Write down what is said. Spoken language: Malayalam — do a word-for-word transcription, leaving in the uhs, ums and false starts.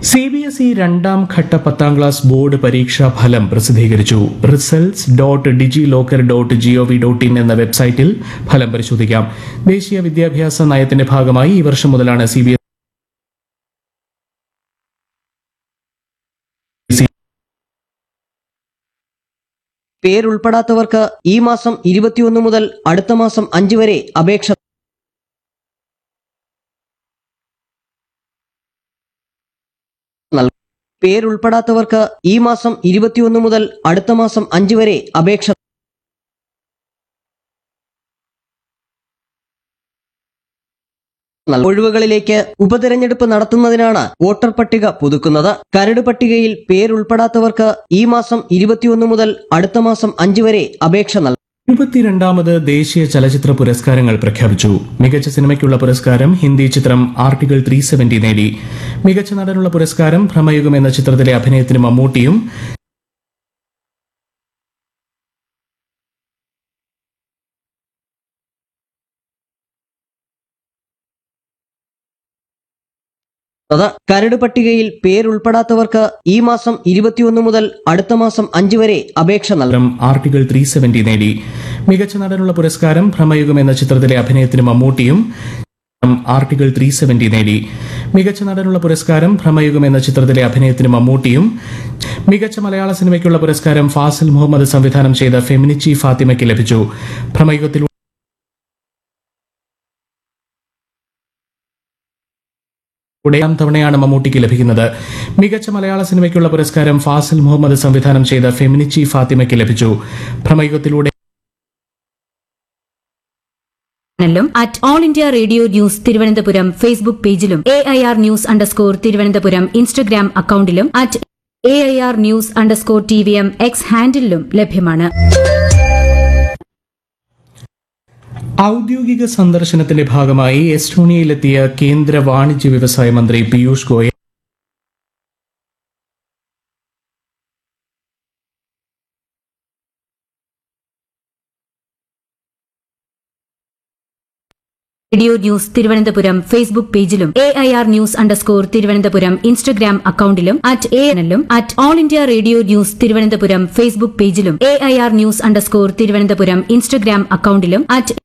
സി ബി എസ് ഇ രണ്ടാം ഘട്ട പത്താം ക്ലാസ് ബോർഡ് പരീക്ഷാ ഫലം പ്രസിദ്ധീകരിച്ചു. Results dot digi locker dot G O V dot in എന്ന വെബ്സൈറ്റിൽ ഫലം പരിശോധിക്കാം. ദേശീയ വിദ്യാഭ്യാസ നയത്തിന്റെ ഭാഗമായി ഈ വർഷം മുതലാണ് സി ബി എസ് പേരുൾപ്പെടാത്തവർക്ക് ഈ മാസം ഇരുപത്തിയൊന്ന് മുതൽ അടുത്ത മാസം അഞ്ച് വരെ അപേക്ഷ പേരുൾപ്പെടാത്തവർക്ക് ഈ മാസം ഇരുപത്തിയൊന്ന് മുതൽ അടുത്ത മാസം അഞ്ച് വരെ അപേക്ഷ ഒഴിവുകളിലേക്ക് ഉപതെരഞ്ഞെടുപ്പ് നടത്തുന്നതിനാണ് വോട്ടർ പട്ടിക പുതുക്കുന്നത്. കരട് പട്ടികയിൽ പേരുൾപ്പെടാത്തവർക്ക് ഈ മാസം ഇരുപത്തിയൊന്ന് മുതൽ അടുത്ത മാസം അഞ്ച് വരെ അപേക്ഷ നൽകും. ഇരുപത്തിരണ്ടാമത് ദേശീയ ചലച്ചിത്ര പുരസ്കാരങ്ങൾ പ്രഖ്യാപിച്ചു. മികച്ച സിനിമയ്ക്കുള്ള പുരസ്കാരം ഹിന്ദി ചിത്രം ആർട്ടിക്കിൾ ത്രീ സെവന്റി നേടി. മികച്ച നടനുള്ള പുരസ്കാരം ഭ്രമയുഗം എന്ന ചിത്രത്തിലെ അഭിനയത്തിന് മമ്മൂട്ടിയും കരട് പട്ടികയിൽ പേരുൾപ്പെടാത്തവർക്ക് ഈ മാസം ഇരുപത്തിയൊന്ന് മുതൽ അടുത്ത മാസം അഞ്ച് വരെ അപേക്ഷ നൽകും. ആർട്ടിക്കിൾ ത്രീ സെവന്റി നേടി. മികച്ച നടനുള്ള പുരസ്കാരം ഭ്രമയുഗം എന്ന ചിത്രത്തിലെ അഭിനയത്തിന് മമ്മൂട്ടിയും ആർട്ടിക്കിൾ ത്രീ സെവന്റി നേടി. മികച്ച നടനുള്ള പുരസ്കാരം ഭ്രമയുഗം എന്ന ചിത്രത്തിലെ അഭിനയത്തിന് മമ്മൂട്ടിയും മികച്ച മലയാള സിനിമയ്ക്കുള്ള പുരസ്കാരം ഫാസിൽ മുഹമ്മദ് സംവിധാനം ചെയ്ത ഫെമിനിച്ചി ഫാത്തിമയ്ക്ക് ലഭിച്ചു. ഭ്രമയുഗത്തിൽ ഉടയാം തവണയാണ് മമ്മൂട്ടിക്ക് ലഭിക്കുന്നത്. മികച്ച മലയാള സിനിമയ്ക്കുള്ള പുരസ്കാരം ഫാസിൽ മുഹമ്മദ് സംവിധാനം ചെയ്ത ഫെമിനിച്ചി ഫാത്തിമയ്ക്ക് ലഭിച്ചു. ഭ്രമയുഗത്തിലൂടെ at all India radio news Thiruvananthapuram Facebook പേജിലും A I R news underscore Thiruvananthapuram Instagram അക്കൌണ്ടിലും at A I R news underscore T V M X ഹാൻഡിലും ലഭ്യമാണ്. ഔദ്യോഗിക സന്ദർശനത്തിന്റെ ഭാഗമായി എസ്റ്റോണിയയിലെത്തിയ കേന്ദ്ര വാണിജ്യ വ്യവസായ മന്ത്രി Piyush Goyal radio news Thiruvananthapuram Facebook പേജിലും A I R news underscore Thiruvananthapuram Instagram അക്കൌണ്ടിലും at A N at all India radio news Thiruvananthapuram Facebook പേജിലും A I R news underscore Thiruvananthapuram Instagram അക്കൌണ്ടിലും അറ്റ്